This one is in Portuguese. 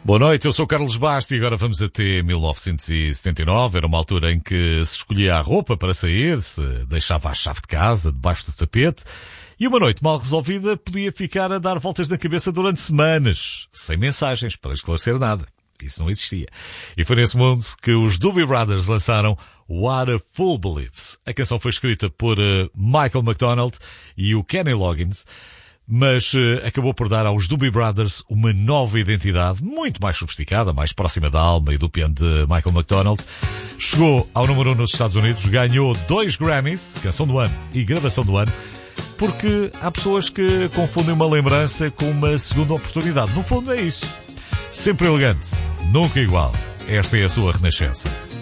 Boa noite, eu sou Carlos Bastos e agora vamos até 1979. Era uma altura em que se escolhia a roupa para sair, se deixava a chave de casa debaixo do tapete e uma noite mal resolvida podia ficar a dar voltas na cabeça durante semanas, sem mensagens para esclarecer nada. Isso não existia. E foi nesse mundo que os Doobie Brothers lançaram What a Fool Believes. A canção foi escrita por Michael McDonald e o Kenny Loggins, mas acabou por dar aos Doobie Brothers uma nova identidade, muito mais sofisticada, mais próxima da alma e do piano de Michael McDonald. Chegou ao número 1 nos Estados Unidos, ganhou 2 Grammys, canção do ano e gravação do ano, porque há pessoas que confundem uma lembrança com uma segunda oportunidade. No fundo é isso. Sempre elegante, nunca igual. Esta é a sua renascença.